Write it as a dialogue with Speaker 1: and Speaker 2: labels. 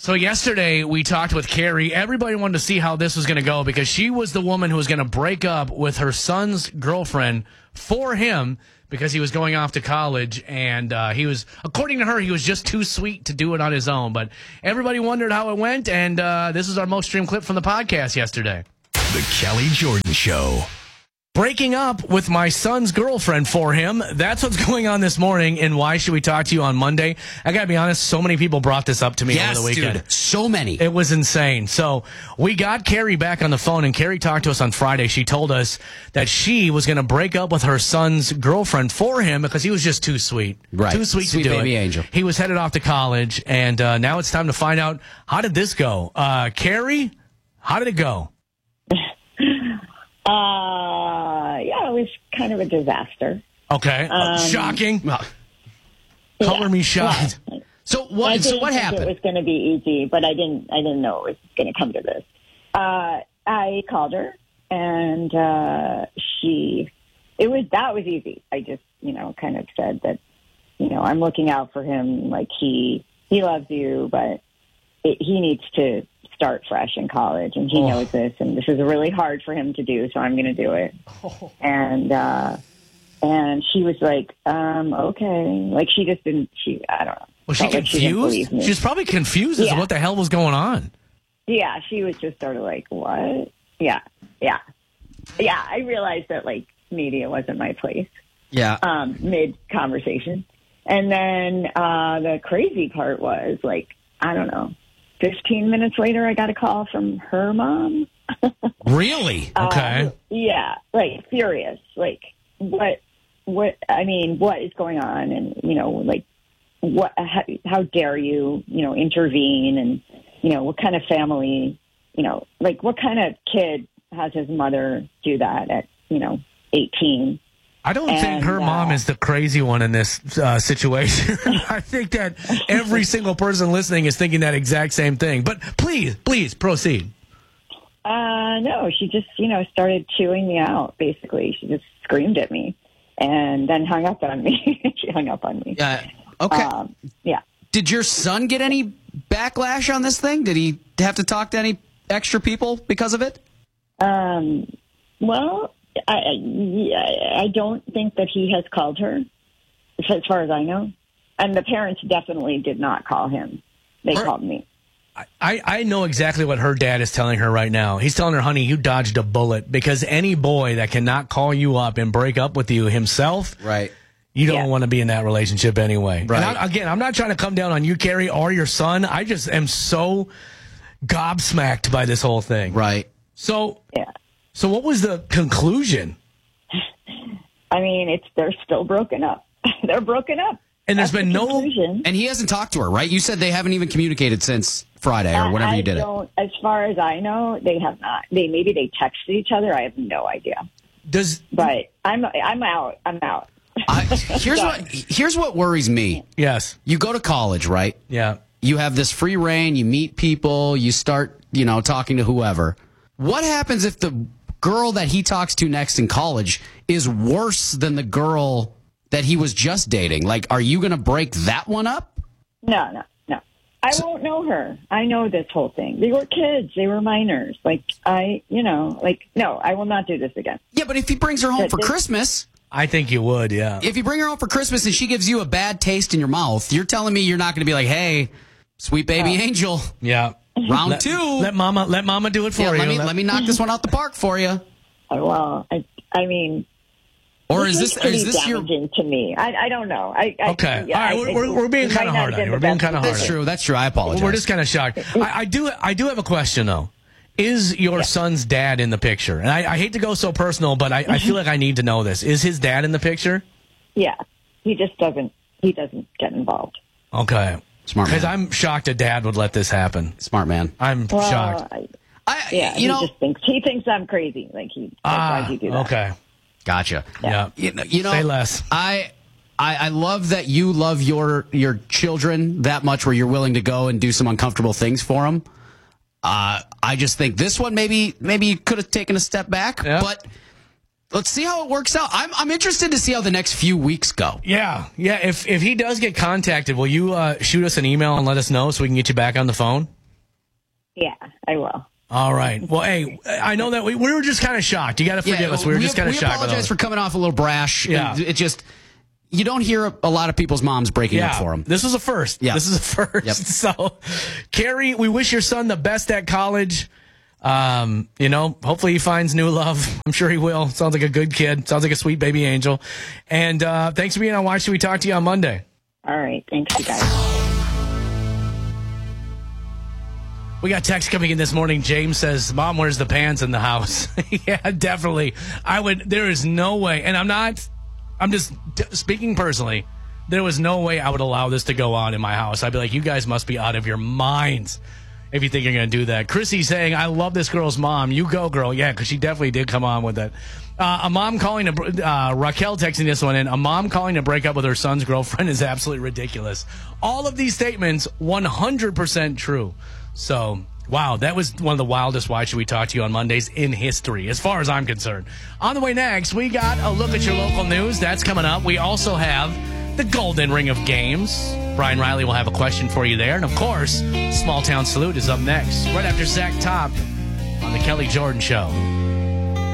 Speaker 1: So yesterday we talked with Carrie. Everybody wanted to see how this was going to go because she was the woman who was going to break up with her son's girlfriend for him because he was going off to college, and he was, according to her, he was just too sweet to do it on his own. But everybody wondered how it went, and this is our most streamed clip from the podcast yesterday.
Speaker 2: The Kelly Jordan Show.
Speaker 1: Breaking up with my son's girlfriend for him. That's what's going on this morning. And why should we talk to you on Monday? I got to be honest, so many people brought this up to me over the weekend.
Speaker 3: Dude, so many.
Speaker 1: It was insane. So we got Carrie back on the phone, and Carrie talked to us on Friday. She told us that she was going to break up with her son's girlfriend for him because he was just too sweet.
Speaker 3: Right.
Speaker 1: Too sweet to do
Speaker 3: baby
Speaker 1: it.
Speaker 3: angel.
Speaker 1: He was headed off to college, and now it's time to find out, how did this go? Carrie, how did it go?
Speaker 4: Yeah, it was kind of a disaster.
Speaker 1: Okay. Shocking. Color me shocked.
Speaker 3: So
Speaker 4: I
Speaker 3: what?
Speaker 4: didn't
Speaker 3: So what
Speaker 4: think
Speaker 3: happened?
Speaker 4: It was going to be easy, but I didn't know it was going to come to this. I called her, and that was easy. I just, kind of said that, I'm looking out for him. Like he loves you, but he needs to start fresh in college, and he knows this, and this is really hard for him to do, so I'm going to do it. And she was like, okay. Like she just didn't, I don't know.
Speaker 1: Was she
Speaker 4: Felt like she didn't believe
Speaker 1: confused?
Speaker 4: me.
Speaker 1: She was probably confused as to what the hell was going on.
Speaker 4: Yeah, she was just sort of like, what? Yeah. I realized that like media wasn't my place.
Speaker 3: Yeah.
Speaker 4: Mid-conversation. And then the crazy part was like, I don't know, 15 minutes later, I got a call from her mom.
Speaker 3: Really?
Speaker 1: Okay.
Speaker 4: Yeah, like furious. Like what is going on? And, like how dare you, intervene? And, what kind of family, like what kind of kid has his mother do that at, 18?
Speaker 1: I don't think her mom is the crazy one in this situation. I think that every single person listening is thinking that exact same thing. But please proceed.
Speaker 4: No, she just, started chewing me out, basically. She just screamed at me and then hung up on me. She hung up on me.
Speaker 3: Okay.
Speaker 4: Yeah.
Speaker 3: Did your son get any backlash on this thing? Did he have to talk to any extra people because of it?
Speaker 4: Well, I don't think that he has called her, as far as I know. And the parents definitely did not call him. They called me.
Speaker 1: I know exactly what her dad is telling her right now. He's telling her, honey, you dodged a bullet, because any boy that cannot call you up and break up with you himself,
Speaker 3: Right.
Speaker 1: you don't want to be in that relationship anyway.
Speaker 3: Right.
Speaker 1: And again, I'm not trying to come down on you, Carrie, or your son. I just am so gobsmacked by this whole thing.
Speaker 3: Right.
Speaker 1: So what was the conclusion?
Speaker 4: I mean, they're still broken up. They're broken up.
Speaker 1: And there's been no...
Speaker 4: conclusion.
Speaker 3: And he hasn't talked to her, right? You said they haven't even communicated since Friday or whenever you did it.
Speaker 4: As far as I know, they have not. Maybe they texted each other. I have no idea. But I'm out. I'm out.
Speaker 3: Here's what worries me.
Speaker 1: Yes.
Speaker 3: You go to college, right?
Speaker 1: Yeah.
Speaker 3: You have this free reign. You meet people. You start, talking to whoever. What happens if the girl that he talks to next in college is worse than the girl that he was just dating? Like, are you going to break that one up?
Speaker 4: No. I won't know her. I know this whole thing. They were kids. They were minors. No, I will not do this again.
Speaker 3: Yeah, but if he brings her home for Christmas...
Speaker 1: I think you would, yeah.
Speaker 3: If you bring her home for Christmas and she gives you a bad taste in your mouth, you're telling me you're not going to be like, hey, sweet baby angel.
Speaker 1: Yeah.
Speaker 3: Round two.
Speaker 1: Let mama do it for you.
Speaker 3: Let me knock this one out the park for you.
Speaker 4: Well, I mean...
Speaker 3: Or is
Speaker 4: this damaging to me? I don't know.
Speaker 1: Okay.
Speaker 4: Yeah,
Speaker 1: all right. We're being kind of hard on you. We're being kind of hard on you.
Speaker 3: That's true. I apologize.
Speaker 1: We're just kind of shocked. I do have a question, though. Is your son's dad in the picture? And I hate to go so personal, but I feel like I need to know this. Is his dad in the picture?
Speaker 4: Yeah. He just doesn't get involved.
Speaker 1: Okay.
Speaker 3: Smart man.
Speaker 1: Because I'm shocked a dad would let this happen.
Speaker 3: Smart man.
Speaker 1: I'm shocked.
Speaker 4: He thinks I'm crazy. Like why'd you do that?
Speaker 1: Okay.
Speaker 3: Gotcha.
Speaker 1: Yeah. Say less.
Speaker 3: I love that you love your children that much where you're willing to go and do some uncomfortable things for them. I just think this one maybe you could have taken a step back, but let's see how it works out. I'm interested to see how the next few weeks go.
Speaker 1: Yeah. If he does get contacted, will you shoot us an email and let us know so we can get you back on the phone?
Speaker 4: Yeah, I will.
Speaker 1: All right. Well, hey, I know that we were just kind of shocked. You got to forgive us. We were just kind of shocked.
Speaker 3: We apologize for coming off a little brash.
Speaker 1: Yeah.
Speaker 3: It just, you don't hear a lot of people's moms breaking up for them.
Speaker 1: This was a first.
Speaker 3: Yeah.
Speaker 1: This is a first.
Speaker 3: Yep.
Speaker 1: So, Carrie, we wish your son the best at college. Hopefully he finds new love. I'm sure he will. Sounds like a good kid. Sounds like a sweet baby angel. And thanks for being on Why Should We Talk to You on Monday.
Speaker 4: All right. Thanks, you guys.
Speaker 1: We got text coming in this morning. James says, Mom, where's the pants in the house? Yeah, definitely. There is no way. And I'm just speaking personally. There was no way I would allow this to go on in my house. I'd be like, you guys must be out of your minds if you think you're going to do that. Chrissy saying, I love this girl's mom. You go, girl. Yeah, because she definitely did come on with it. A mom calling Raquel texting this one in. A mom calling to break up with her son's girlfriend is absolutely ridiculous. All of these statements, 100% true. So, wow, that was one of the wildest Why Should We Talk to You on Mondays in history, as far as I'm concerned. On the way next, we got a look at your local news. That's coming up. We also have the Golden Ring of Games. Brian Riley will have a question for you there. And, of course, Small Town Salute is up next, right after Zach Top on The Kelly Jordan Show.